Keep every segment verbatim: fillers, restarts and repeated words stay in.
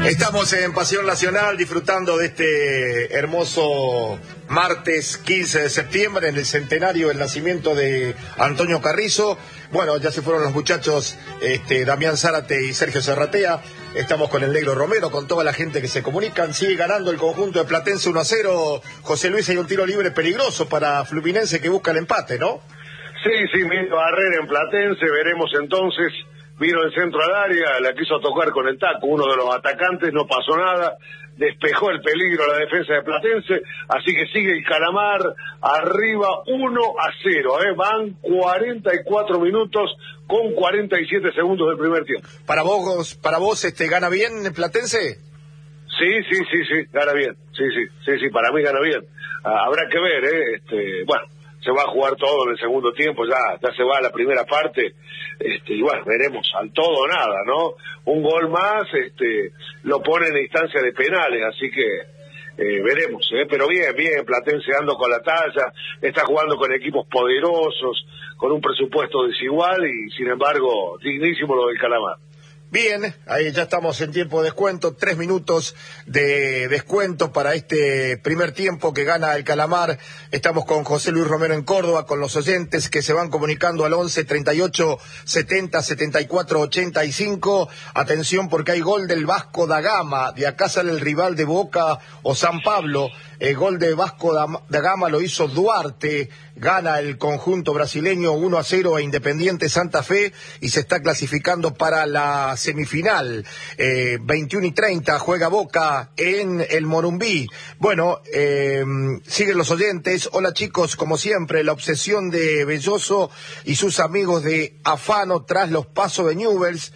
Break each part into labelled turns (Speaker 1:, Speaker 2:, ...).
Speaker 1: Estamos en Pasión Nacional disfrutando de este hermoso martes quince de septiembre, en el centenario del nacimiento de Antonio Carrizo. Bueno, ya se fueron los muchachos este, Damián Zárate y Sergio Serratea. Estamos con el Negro Romero, con toda la gente que se comunican. Sigue ganando el conjunto de Platense uno a cero. José Luis, hay un tiro libre peligroso para Fluminense que busca el empate, ¿no?
Speaker 2: Sí, sí, Mito Barrera en Platense. Veremos entonces. Vino el centro al área, la quiso tocar con el taco, uno de los atacantes, no pasó nada, despejó el peligro a la defensa de Platense, así que sigue el Calamar arriba uno a cero, ¿eh? Van cuarenta y cuatro minutos con cuarenta y siete segundos del primer tiempo.
Speaker 1: ¿Para vos, para vos este, gana bien Platense?
Speaker 2: Sí, sí, sí, sí, gana bien, sí, sí, sí, sí, para mí gana bien. Ah, habrá que ver, ¿eh? Este, bueno. Se va a jugar todo en el segundo tiempo, ya ya se va a la primera parte, este, y bueno, veremos al todo o nada, ¿no? Un gol más este lo pone en instancia de penales, así que eh, veremos, ¿eh? Pero bien, bien, Platense ando con la talla, está jugando con equipos poderosos, con un presupuesto desigual y sin embargo, dignísimo lo del Calamar.
Speaker 1: Bien, ahí ya estamos en tiempo de descuento, tres minutos de descuento para este primer tiempo que gana el Calamar. Estamos con José Luis Romero en Córdoba, con los oyentes que se van comunicando al once, treinta y ocho, setenta, setenta y cuatro, ochenta y cinco. Atención porque hay gol del Vasco da Gama, de acá sale el rival de Boca o San Pablo. El gol de Vasco da Gama lo hizo Duarte, gana el conjunto brasileño uno a cero a Independiente Santa Fe y se está clasificando para la semifinal. Eh, veintiuno y treinta juega Boca en el Morumbí. Bueno, eh, siguen los oyentes. Hola chicos, como siempre, la obsesión de Belloso y sus amigos de Afano tras los pasos de Newell's.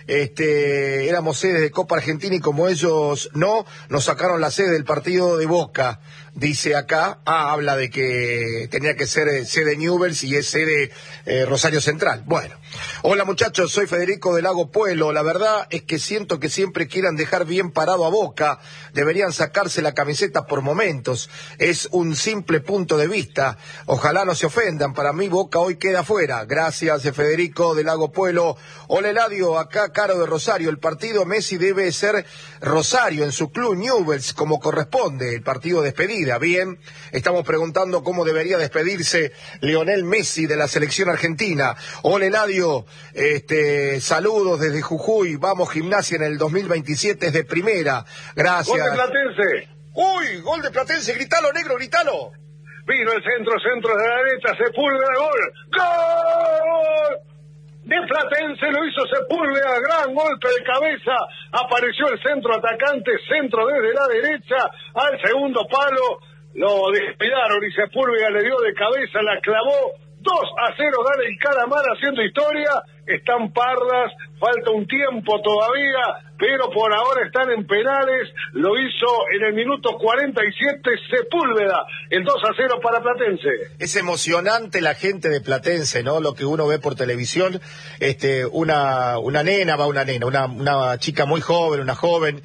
Speaker 1: Este, éramos sede de Copa Argentina y como ellos no, nos sacaron la sede del partido de Boca, dice acá. Ah, habla de que tenía que ser sede Newell's y es sede eh, Rosario Central. Bueno, hola muchachos, soy Federico del Lago Pueblo. La verdad es que siento que siempre quieran dejar bien parado a Boca, deberían sacarse la camiseta por momentos, es un simple punto de vista, ojalá no se ofendan, para mí Boca hoy queda fuera. Gracias Federico del Lago Pueblo. Hola Eladio, acá Caro de Rosario, el partido Messi debe ser Rosario en su club Newell's como corresponde, el partido de despedida. Bien, estamos preguntando cómo debería despedirse Lionel Messi de la selección argentina. Hola Eladio, este, saludos desde Jujuy, vamos Gimnasia en el dos mil veintisiete es de primera. Gracias.
Speaker 2: Gol de Platense.
Speaker 1: Uy, gol de Platense, gritalo negro, gritalo.
Speaker 2: Vino el centro, centro de la derecha, Sepúlveda, gol. ¡Gol! De Platense lo hizo Sepúlveda, gran golpe de cabeza, apareció el centro atacante, centro desde la derecha, al segundo palo, lo despedaron y Sepúlveda le dio de cabeza, la clavó, dos a cero gana el Calamar haciendo historia, están pardas, falta un tiempo todavía, pero por ahora están en penales, lo hizo en el minuto cuarenta y siete Sepúlveda, el dos a cero para Platense.
Speaker 1: Es emocionante la gente de Platense, ¿no? Lo que uno ve por televisión, este, una, una nena, va una nena, una, una chica muy joven, una joven,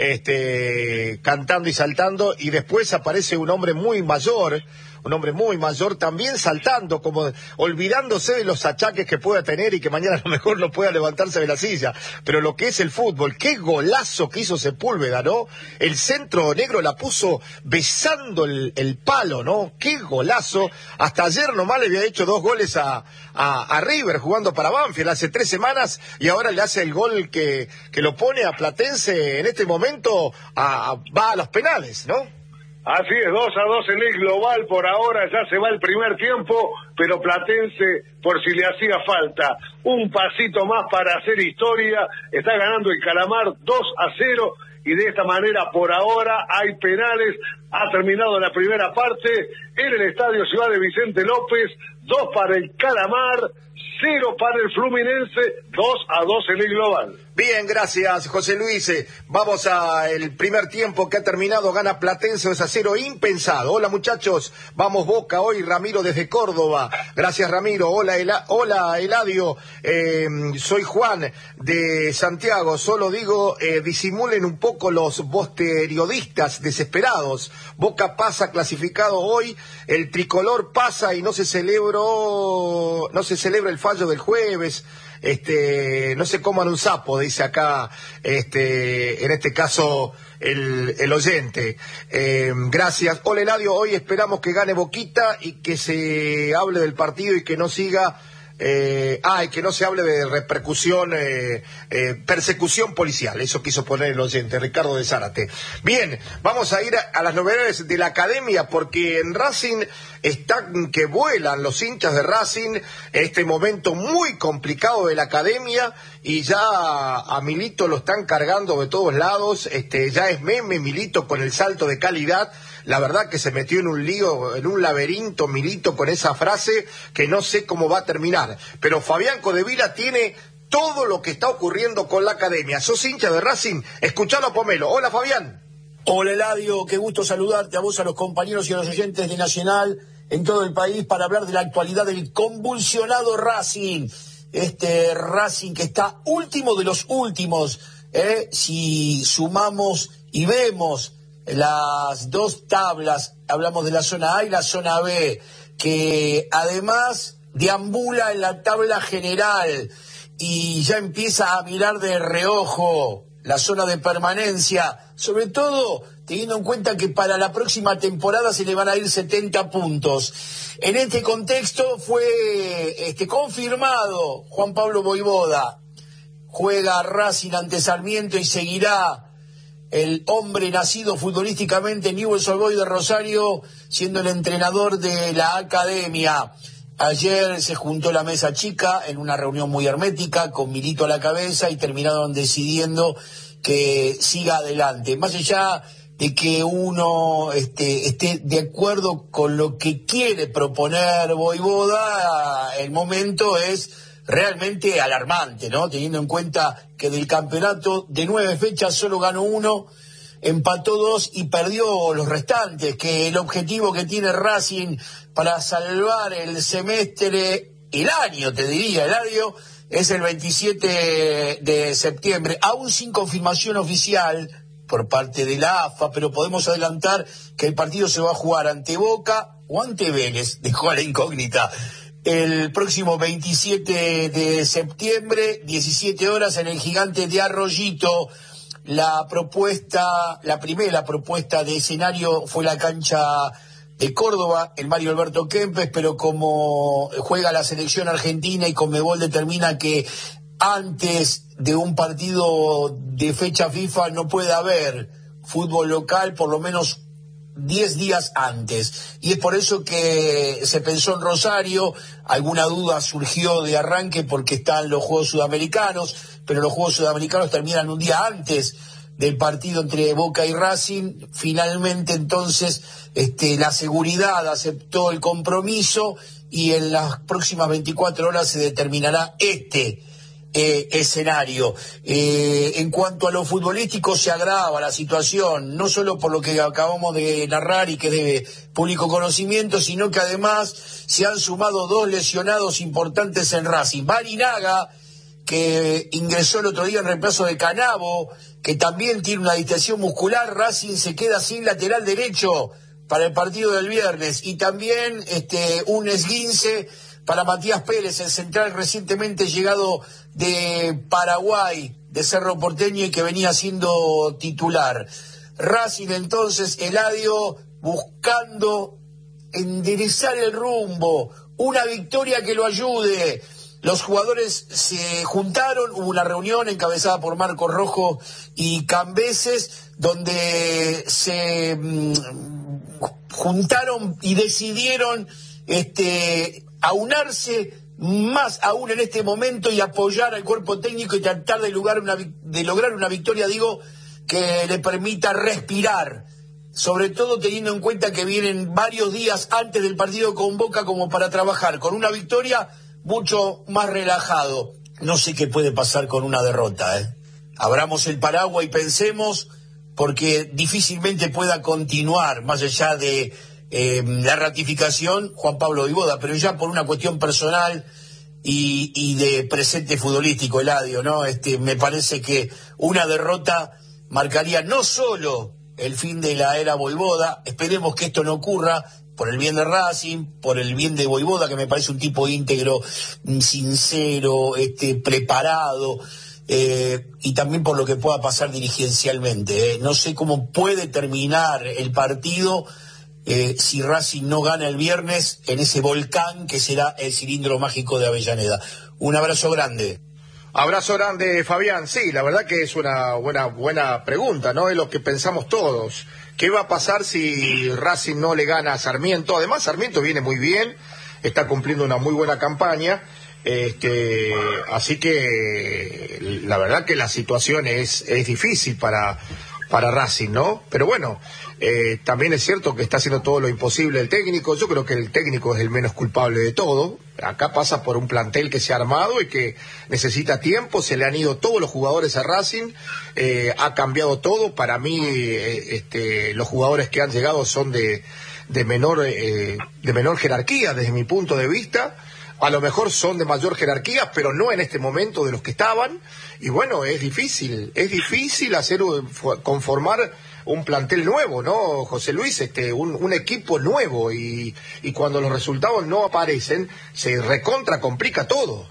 Speaker 1: este, cantando y saltando, y después aparece un hombre muy mayor, un hombre muy mayor también saltando, como olvidándose de los achaques que pueda tener y que mañana a lo mejor no pueda levantarse de la silla. Pero lo que es el fútbol, qué golazo que hizo Sepúlveda, ¿no? El centro negro la puso besando el, el palo, ¿no? Qué golazo. Hasta ayer nomás le había hecho dos goles a, a, a River jugando para Banfield hace tres semanas y ahora le hace el gol que, que lo pone a Platense en este momento, a, a, va a los penales, ¿no?
Speaker 2: Así es, dos a dos en el global, por ahora ya se va el primer tiempo, pero Platense, por si le hacía falta un pasito más para hacer historia, está ganando el Calamar dos a cero, y de esta manera por ahora hay penales, ha terminado la primera parte, en el Estadio Ciudad de Vicente López, dos para el Calamar, cero para el Fluminense, dos a dos en el global.
Speaker 1: Bien, gracias José Luis. Eh, vamos a el primer tiempo que ha terminado, gana Platense dos a cero, impensado. Hola muchachos, vamos Boca hoy, Ramiro desde Córdoba. Gracias Ramiro. Hola, Ela, hola Eladio, eh, soy Juan de Santiago. Solo digo, eh, disimulen un poco los posteriodistas desesperados. Boca pasa clasificado hoy, el tricolor pasa y no se celebró, no se celebra el fallo del jueves. este, no se coman un sapo, dice acá, este, en este caso, el, el oyente. Eh, gracias. Hola Eladio, hoy esperamos que gane Boquita y que se hable del partido y que no siga... Eh, ah, y que no se hable de repercusión, eh, eh, persecución policial. Eso quiso poner el oyente, Ricardo de Zárate. Bien, vamos a ir a, a las novedades de la academia, porque en Racing están que vuelan los hinchas de Racing, este momento muy complicado de la academia, y ya a, a Milito lo están cargando de todos lados, este, ya es meme Milito con el salto de calidad. La verdad que se metió en un lío, en un laberinto Milito con esa frase que no sé cómo va a terminar. Pero Fabián Codevila tiene todo lo que está ocurriendo con la academia. ¿Sos hincha de Racing? Escuchalo a Pomelo. Hola Fabián.
Speaker 3: Hola Eladio, qué gusto saludarte a vos, a los compañeros y a los oyentes de Nacional en todo el país para hablar de la actualidad del convulsionado Racing. Este Racing que está último de los últimos, ¿eh? Si sumamos y vemos las dos tablas, hablamos de la zona A y la zona B, que además deambula en la tabla general y ya empieza a mirar de reojo la zona de permanencia, sobre todo teniendo en cuenta que para la próxima temporada se le van a ir setenta puntos. En este contexto fue este, confirmado Juan Pablo Voivoda. Juega Racing ante Sarmiento y seguirá el hombre nacido futbolísticamente en Newell's Old Boys de Rosario, siendo el entrenador de la academia. Ayer se juntó la mesa chica en una reunión muy hermética, con Milito a la cabeza, y terminaron decidiendo que siga adelante. Más allá de que uno este, esté de acuerdo con lo que quiere proponer Voivoda, el momento es realmente alarmante, ¿no? Teniendo en cuenta que del campeonato de nueve fechas solo ganó uno, empató dos y perdió los restantes, que el objetivo que tiene Racing para salvar el semestre, el año, te diría, Eladio, es el veintisiete de septiembre, aún sin confirmación oficial por parte de la A F A, pero podemos adelantar que el partido se va a jugar ante Boca o ante Vélez, dejó a la incógnita. El próximo veintisiete de septiembre, diecisiete horas, en el Gigante de Arroyito. La propuesta, la primera propuesta de escenario fue la cancha de Córdoba, el Mario Alberto Kempes, pero como juega la selección argentina y Conmebol determina que antes de un partido de fecha FIFA no puede haber fútbol local, por lo menos diez días antes, y es por eso que se pensó en Rosario. Alguna duda surgió de arranque porque están los Juegos Sudamericanos, pero los Juegos Sudamericanos terminan un día antes del partido entre Boca y Racing. Finalmente entonces este, la seguridad aceptó el compromiso y en las próximas veinticuatro horas se determinará este Eh, escenario. Eh, en cuanto a lo futbolístico, se agrava la situación, no solo por lo que acabamos de narrar y que es de público conocimiento, sino que además se han sumado dos lesionados importantes en Racing. Barinaga, que ingresó el otro día en reemplazo de Canavo, que también tiene una distensión muscular. Racing se queda sin lateral derecho para el partido del viernes, y también este un esguince para Matías Pérez, el central recientemente llegado de Paraguay, de Cerro Porteño, y que venía siendo titular. Racing entonces, Eladio, buscando enderezar el rumbo, una victoria que lo ayude. Los jugadores se juntaron, hubo una reunión encabezada por Marcos Rojo y Cambeses, donde se mmm, juntaron y decidieron este aunarse más aún en este momento y apoyar al cuerpo técnico y tratar de lograr una, de lograr una victoria, digo, que le permita respirar, sobre todo teniendo en cuenta que vienen varios días antes del partido con Boca como para trabajar con una victoria mucho más relajado. No sé qué puede pasar con una derrota, ¿eh? Abramos el paraguas y pensemos, porque difícilmente pueda continuar más allá de Eh, la ratificación Juan Pablo Voivoda, pero ya por una cuestión personal y, y de presente futbolístico, Eladio, ¿no? Este, me parece que una derrota marcaría no solo el fin de la era Voivoda, esperemos que esto no ocurra, por el bien de Racing, por el bien de Voivoda, que me parece un tipo íntegro, sincero, este, preparado, eh, y también por lo que pueda pasar dirigencialmente. Eh. No sé cómo puede terminar el partido eh, si Racing no gana el viernes en ese volcán que será el cilindro mágico de Avellaneda. Un abrazo grande.
Speaker 1: Abrazo grande, Fabián. Sí, la verdad que es una buena buena pregunta, ¿no? Es lo que pensamos todos. ¿Qué va a pasar si Racing no le gana a Sarmiento? Además, Sarmiento viene muy bien, está cumpliendo una muy buena campaña, este, así que la verdad que la situación es, es difícil para, para Racing, ¿no? Pero bueno, eh, también es cierto que está haciendo todo lo imposible el técnico. Yo creo que el técnico es el menos culpable de todo. Acá pasa por un plantel que se ha armado y que necesita tiempo. Se le han ido todos los jugadores a Racing, eh, ha cambiado todo. Para mí, eh, este, los jugadores que han llegado son de, de menor, eh, de menor jerarquía desde mi punto de vista. A lo mejor son de mayor jerarquía, pero no en este momento de los que estaban. Y bueno, es difícil, es difícil hacer conformar un plantel nuevo, ¿no, José Luis? Este, un, un equipo nuevo, y, y cuando los resultados no aparecen, se recontra complica todo.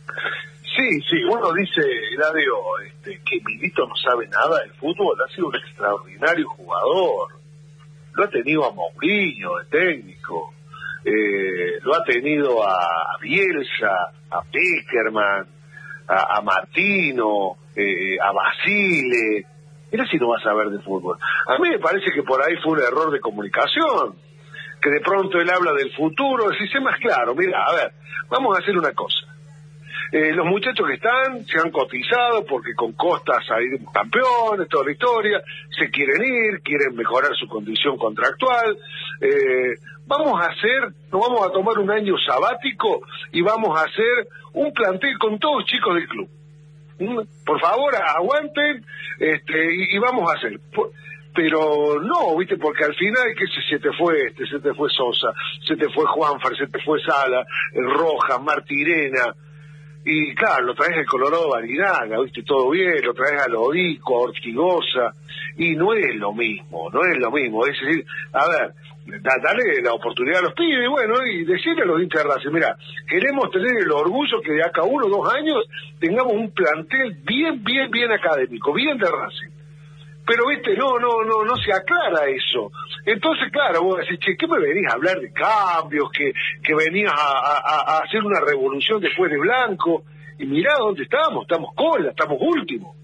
Speaker 2: Sí, sí, uno dice, Eladio, este, que Milito no sabe nada del fútbol. Ha sido un extraordinario jugador. Lo ha tenido a Mourinho de técnico. Eh, lo ha tenido a Bielsa, a Peckerman, a, a Martino, eh, a Basile. Mira si no va a saber de fútbol. A mí me parece que por ahí fue un error de comunicación, que de pronto él habla del futuro. Si sé más claro, mira, a ver, vamos a hacer una cosa. Eh, los muchachos que están se han cotizado porque con Costa salieron campeones, toda la historia, se quieren ir, quieren mejorar su condición contractual. Eh, vamos a hacer, nos vamos a tomar un año sabático y vamos a hacer un plantel con todos chicos del club. Por favor, aguanten, este, y, y vamos a hacer. Pero no, viste, porque al final, que se, se te fue este, se te fue Sosa, se te fue Juanfer, se te fue Sala, Rojas, Martirena. Y claro, lo traes al Colorado Barinaga, viste, todo bien, lo traes a Lodico, a Ortigosa, y no es lo mismo, no es lo mismo. Es decir, a ver, da, dale la oportunidad a los pibes, bueno, y decirle a los hinchas de Racing, mira, queremos tener el orgullo que de acá a uno o dos años tengamos un plantel bien, bien, bien académico, bien de Racing. Pero, viste, no, no, no, no se aclara eso. Entonces, claro, vos decís, che, ¿qué me venís a hablar de cambios? Que, que venías a, a, a hacer una revolución después de Blanco. Y mirá dónde estamos, estamos cola, estamos últimos.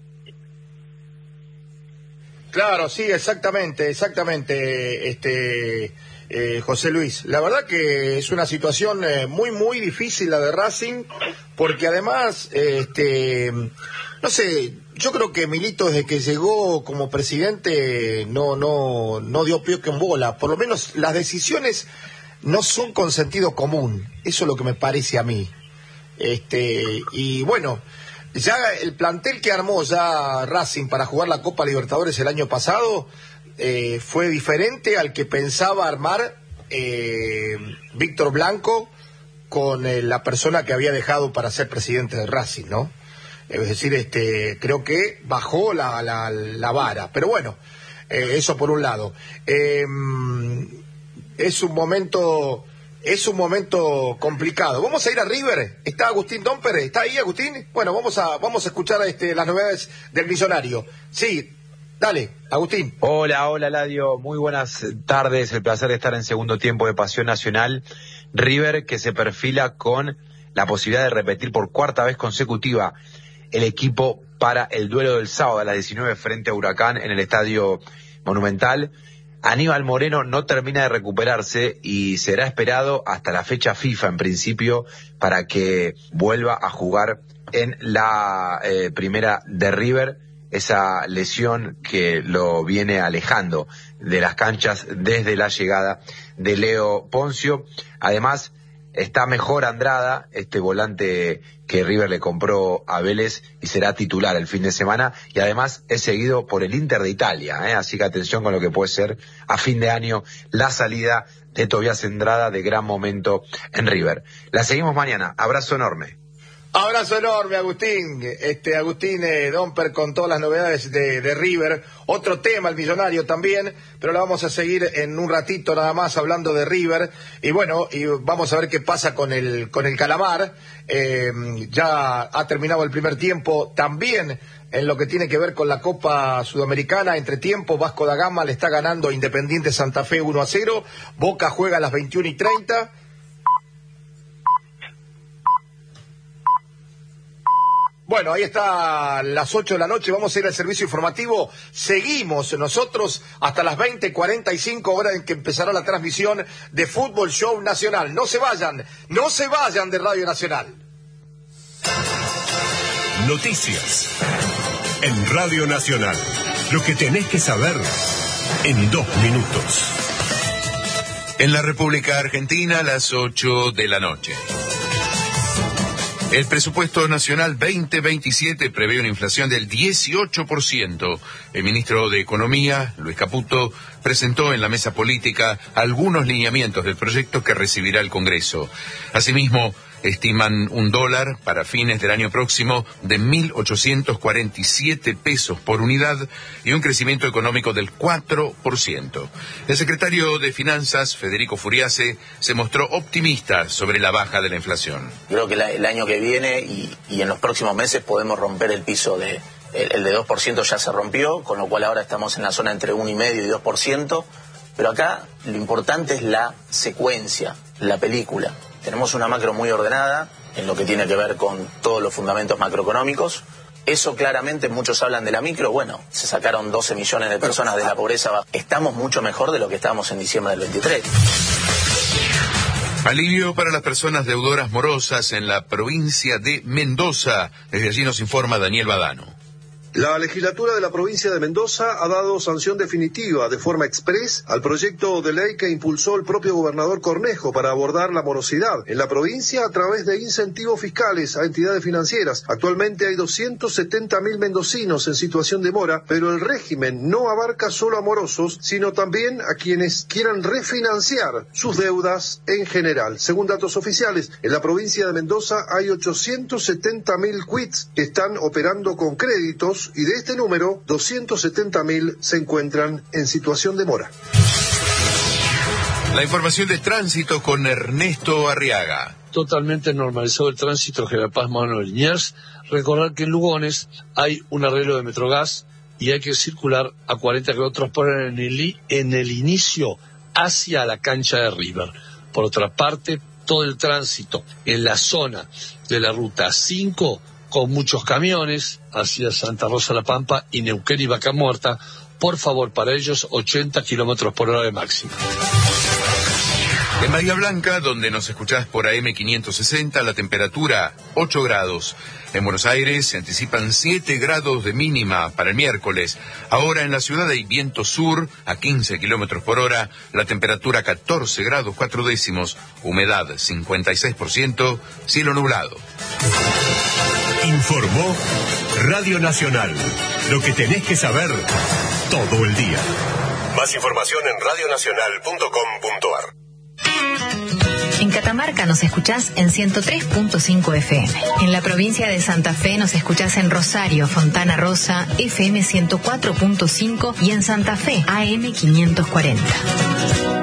Speaker 1: Claro, sí, exactamente, exactamente, este, eh, José Luis. La verdad que es una situación eh, muy, muy difícil la de Racing, porque además, eh, este, no sé, yo creo que Milito desde que llegó como presidente no, no, no dio pie que en bola. Por lo menos las decisiones no son con sentido común. Eso es lo que me parece a mí. Este, y bueno, ya el plantel que armó ya Racing para jugar la Copa Libertadores el año pasado eh, fue diferente al que pensaba armar eh, Víctor Blanco con eh, la persona que había dejado para ser presidente de Racing, ¿no? Es decir, este, creo que bajó la, la, la vara. Pero bueno, eh, eso por un lado. Eh, es un momento... Es un momento complicado. Vamos a ir a River. Está Agustín Domper. ¿Está ahí, Agustín? Bueno, vamos a vamos a escuchar este, las novedades del Millonario. Sí, dale, Agustín.
Speaker 4: Hola, hola, Eladio. Muy buenas tardes. El placer de estar en segundo tiempo de Pasión Nacional. River, que se perfila con la posibilidad de repetir por cuarta vez consecutiva el equipo para el duelo del sábado a las diecinueve frente a Huracán en el Estadio Monumental. Aníbal Moreno no termina de recuperarse y será esperado hasta la fecha FIFA en principio para que vuelva a jugar en la eh, primera de River, esa lesión que lo viene alejando de las canchas desde la llegada de Leo Poncio. Además, está mejor Andrada, este volante que River le compró a Vélez y será titular el fin de semana, y además es seguido por el Inter de Italia, ¿eh? Así que atención con lo que puede ser a fin de año la salida de Tobias Andrada, de gran momento en River. La seguimos mañana, abrazo enorme.
Speaker 1: Abrazo enorme, Agustín. Este Agustín eh, Domper con todas las novedades de, de River. Otro tema, el millonario también, pero lo vamos a seguir en un ratito nada más hablando de River. Y bueno, y vamos a ver qué pasa con el con el Calamar. Eh, ya ha terminado el primer tiempo también en lo que tiene que ver con la Copa Sudamericana. Entre tiempo, Vasco da Gama le está ganando Independiente Santa Fe uno a cero. Boca juega a las veintiuna y treinta. Bueno, ahí está las ocho de la noche, vamos a ir al servicio informativo, seguimos nosotros hasta las veinte cuarenta y cinco horas en que empezará la transmisión de Fútbol Show Nacional. No se vayan, no se vayan de Radio Nacional.
Speaker 5: Noticias en Radio Nacional, lo que tenés que saber en dos minutos.
Speaker 6: En la República Argentina, las ocho de la noche. El presupuesto nacional veinte veintisiete prevé una inflación del dieciocho por ciento. El ministro de Economía, Luis Caputo, presentó en la mesa política algunos lineamientos del proyecto que recibirá el Congreso. Asimismo, estiman un dólar para fines del año próximo de mil ochocientos cuarenta y siete pesos por unidad y un crecimiento económico del cuatro por ciento. El secretario de Finanzas, Federico Furiase, se mostró optimista sobre la baja de la inflación.
Speaker 7: Creo que la, el año que viene y, y en los próximos meses podemos romper el piso de... El, el de dos por ciento ya se rompió, con lo cual ahora estamos en la zona entre uno coma cinco y dos por ciento. Pero acá lo importante es la secuencia, la película. Tenemos una macro muy ordenada en lo que tiene que ver con todos los fundamentos macroeconómicos. Eso claramente, muchos hablan de la micro. Bueno, se sacaron doce millones de personas de la pobreza. Estamos mucho mejor de lo que estábamos en diciembre del veintitrés.
Speaker 6: Alivio para las personas deudoras morosas en la provincia de Mendoza. Desde allí nos informa Daniel Badano.
Speaker 8: La legislatura de la provincia de Mendoza ha dado sanción definitiva de forma exprés al proyecto de ley que impulsó el propio gobernador Cornejo para abordar la morosidad en la provincia a través de incentivos fiscales a entidades financieras. Actualmente hay doscientos setenta mil mendocinos en situación de mora, pero el régimen no abarca solo a morosos, sino también a quienes quieran refinanciar sus deudas en general. Según datos oficiales, en la provincia de Mendoza hay ochocientos setenta mil quits que están operando con créditos, y de este número, doscientos setenta mil se encuentran en situación de mora.
Speaker 6: La información de tránsito con Ernesto Arriaga.
Speaker 9: Totalmente normalizado el tránsito General Paz Manuel Liniers. Recordar que en Lugones hay un arreglo de Metrogas y hay que circular a cuarenta kilómetros por hora en el, en el inicio hacia la cancha de River. Por otra parte, todo el tránsito en la zona de la ruta cinco con muchos camiones hacia Santa Rosa La Pampa y Neuquén y Vaca Muerta. Por favor, para ellos, ochenta kilómetros por hora de máxima.
Speaker 6: En Bahía Blanca, donde nos escuchás por A M quinientos sesenta, la temperatura ocho grados. En Buenos Aires se anticipan siete grados de mínima para el miércoles. Ahora en la ciudad hay viento sur a quince kilómetros por hora, la temperatura catorce grados cuatro décimos, humedad cincuenta y seis por ciento, cielo nublado.
Speaker 5: Informó Radio Nacional, lo que tenés que saber todo el día. Más información en radio nacional punto com punto ar.
Speaker 10: En Catamarca nos escuchás en ciento tres punto cinco F M. En la provincia de Santa Fe nos escuchás en Rosario, Fontana Rosa, F M ciento cuatro punto cinco y en Santa Fe, A M quinientos cuarenta.